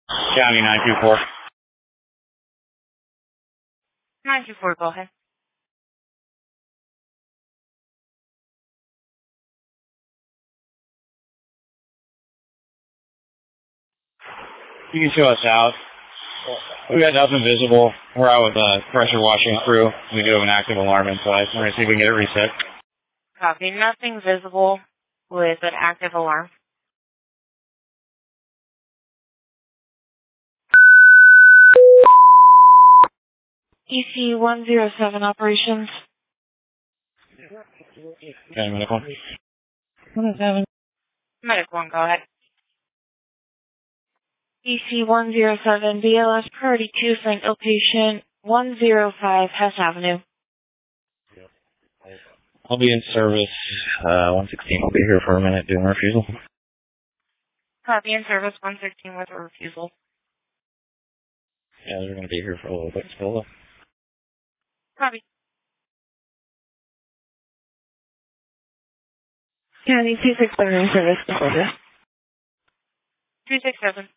County 924. 924, go ahead. You can show us out. We got nothing visible. We're out with a pressure washing crew. We do have an active alarm inside. We're going to see if we can get it reset. Copy. Nothing visible with an active alarm. EC-107 operations. Okay, Medic 1. 107. Medic 1, go ahead. EC-107, BLS Priority 2, St. Patient 105 Hess Avenue. I'll be in service, 116. I'll be here for a minute doing refusal. Copy, in service 116 with a refusal. Yeah, they're going to be here for a little bit still, though. Copy. County 267 in service, before this. 267.